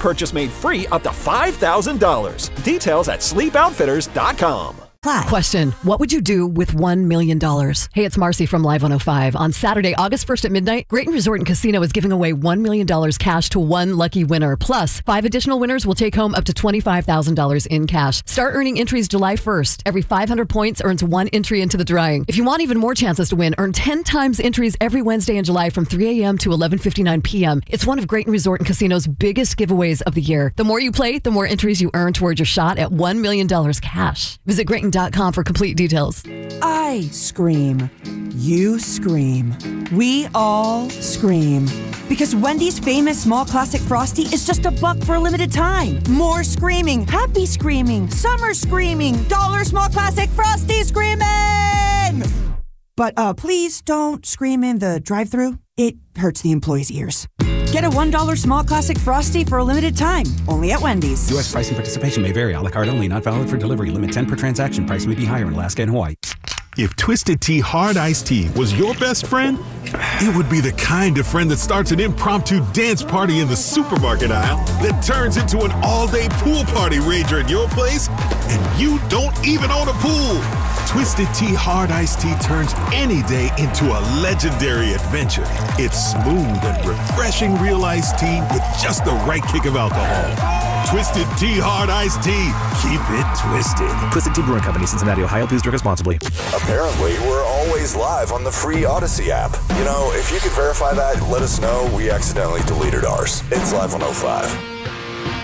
purchase made free up to $5,000. Details at sleepoutfitters.com. Question, what would you do with $1 million? Hey, it's Marcy from Live 105. On Saturday, August 1st at midnight, Grayton Resort and Casino is giving away $1 million cash to one lucky winner. Plus, 5 additional winners will take home up to $25,000 in cash. Start earning entries July 1st. Every 500 points earns 1 entry into the drawing. If you want even more chances to win, earn 10 times entries every Wednesday in July from 3 a.m. to 11:59 p.m. It's one of Grayton Resort and Casino's biggest giveaways of the year. The more you play, the more entries you earn towards your shot at $1 million cash. Visit Grayton.com for complete details. I scream. You scream. We all scream. Because Wendy's famous small classic Frosty is just $1 for a limited time. More screaming, happy screaming, summer screaming, dollar small classic Frosty screaming! But please don't scream in the drive-thru. It hurts the employees' ears. Get a $1 small classic Frosty for a limited time, only at Wendy's. U.S. price and participation may vary. A la carte only, not valid for delivery. Limit 10 per transaction. Price may be higher in Alaska and Hawaii. If Twisted Tea Hard Iced Tea was your best friend, it would be the kind of friend that starts an impromptu dance party in the supermarket aisle that turns into an all-day pool party rager at your place, and you don't even own a pool. Twisted Tea Hard Iced Tea turns any day into a legendary adventure. It's smooth and refreshing real iced tea with just the right kick of alcohol. Twisted Tea Hard Iced Tea. Keep it twisted. Twisted Tea Brewing Company, Cincinnati, Ohio. Please drink responsibly. Apparently, we're always live on the free Odyssey app. You know, if you could verify that, let us know. We accidentally deleted ours. It's Live 105.